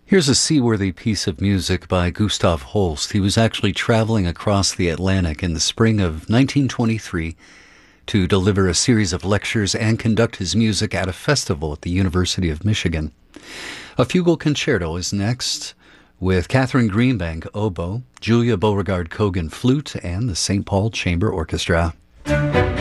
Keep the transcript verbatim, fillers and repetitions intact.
Here's a seaworthy piece of music by Gustav Holst. He was actually traveling across the Atlantic in the spring of nineteen twenty-three to deliver a series of lectures and conduct his music at a festival at the University of Michigan. A fugal concerto is next, with Catherine Greenbank oboe, Julia Beauregard Kogan flute, and the Saint Paul Chamber Orchestra.